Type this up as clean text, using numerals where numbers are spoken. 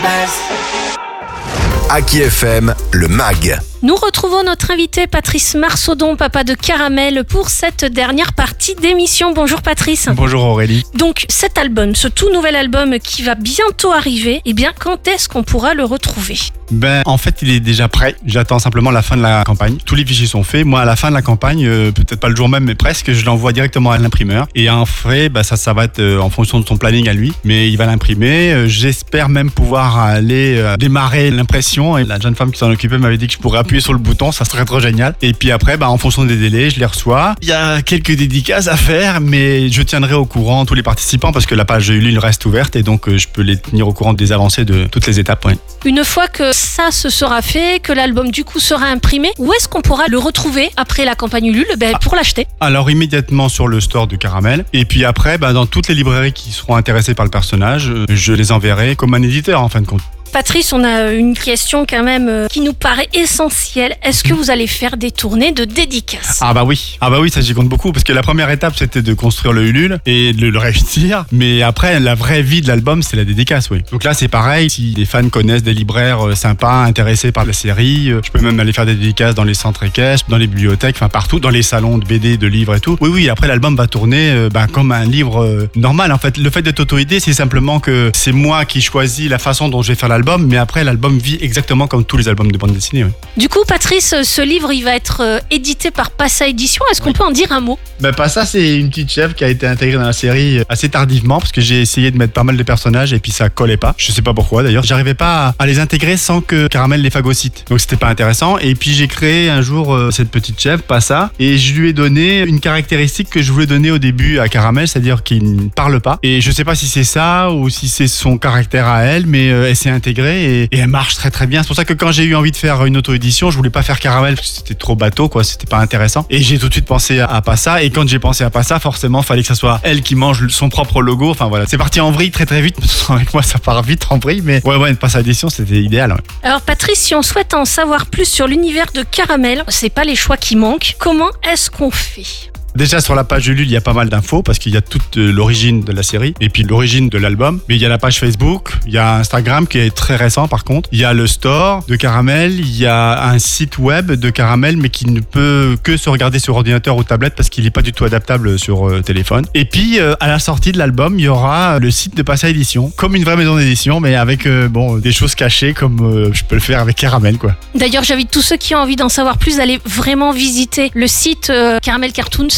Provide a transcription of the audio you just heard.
Aki FM, le MAG. Nous retrouvons notre invité Patrice Marsaudon, papa de Caramel, pour cette dernière partie d'émission. Bonjour Patrice. Bonjour Aurélie. Donc cet album, ce tout nouvel album qui va bientôt arriver, eh bien quand est-ce qu'on pourra le retrouver ? En fait, il est déjà prêt. J'attends simplement la fin de la campagne. Tous les fichiers sont faits. Moi, à la fin de la campagne, peut-être pas le jour même, mais presque, je l'envoie directement à l'imprimeur. Et en frais, ça va être en fonction de son planning à lui. Mais il va l'imprimer. J'espère même pouvoir aller démarrer l'impression. Et la jeune femme qui s'en occupait m'avait dit que je pourrais appuyer sur le bouton. Ça serait trop génial. Et puis après, en fonction des délais, je les reçois. Il y a quelques dédicaces à faire, mais je tiendrai au courant tous les participants parce que la page Ulule reste ouverte et donc je peux les tenir au courant des avancées de toutes les étapes. Ouais. Une fois que ça se sera fait, que l'album du coup sera imprimé, où est-ce qu'on pourra le retrouver après la campagne Ulule pour l'acheter ? Alors immédiatement sur le store de Caramel et puis après dans toutes les librairies qui seront intéressées par le personnage, je les enverrai comme un éditeur en fin de compte. Patrice, on a une question quand même qui nous paraît essentielle. Est-ce que vous allez faire des tournées de dédicaces ? Ah bah oui, ça j'y compte beaucoup parce que la première étape c'était de construire le Ulule et de le réussir. Mais après la vraie vie de l'album c'est la dédicace, oui. Donc là c'est pareil, si les fans connaissent des libraires sympas, intéressés par la série, je peux même aller faire des dédicaces dans les centres équestres, dans les bibliothèques, partout, dans les salons de BD, de livres et tout. Oui, après l'album va tourner comme un livre normal. En fait, le fait d'être auto-édité c'est simplement que c'est moi qui choisis la façon dont je vais faire l'album, mais après l'album vit exactement comme tous les albums de bande dessinée. Oui. Du coup, Patrice, ce livre il va être édité par Passa Édition. Est-ce qu'on peut en dire un mot ? Passa, c'est une petite chèvre qui a été intégrée dans la série assez tardivement parce que j'ai essayé de mettre pas mal de personnages et puis ça collait pas. Je sais pas pourquoi d'ailleurs. J'arrivais pas à les intégrer sans que Caramel les phagocyte. Donc c'était pas intéressant. Et puis j'ai créé un jour cette petite chèvre, Passa, et je lui ai donné une caractéristique que je voulais donner au début à Caramel, c'est-à-dire qu'il ne parle pas. Et je sais pas si c'est ça ou si c'est son caractère à elle, mais elle s'est intégrée et elle marche très très bien. C'est pour ça que quand j'ai eu envie de faire une auto-édition, je voulais pas faire Caramel parce que c'était trop bateau, c'était pas intéressant. Et j'ai tout de suite pensé à Passa. Et quand j'ai pensé à Passa, forcément, fallait que ça soit elle qui mange son propre logo. Enfin voilà, c'est parti en vrille très très vite. Avec moi, ça part vite en vrille, mais une Passa Édition, c'était idéal. Ouais. Alors Patrice, si on souhaite en savoir plus sur l'univers de Caramel, c'est pas les choix qui manquent. Comment est-ce qu'on fait ? Déjà sur la page Ulule, il y a pas mal d'infos parce qu'il y a toute l'origine de la série et puis l'origine de l'album. Mais il y a la page Facebook, il y a Instagram qui est très récent par contre. Il y a le store de Caramel, il y a un site web de Caramel mais qui ne peut que se regarder sur ordinateur ou tablette parce qu'il n'est pas du tout adaptable sur téléphone. Et puis à la sortie de l'album, il y aura le site de Passa Édition, comme une vraie maison d'édition mais avec des choses cachées comme je peux le faire avec Caramel quoi. D'ailleurs, j'invite tous ceux qui ont envie d'en savoir plus à aller vraiment visiter le site Caramel Cartoons.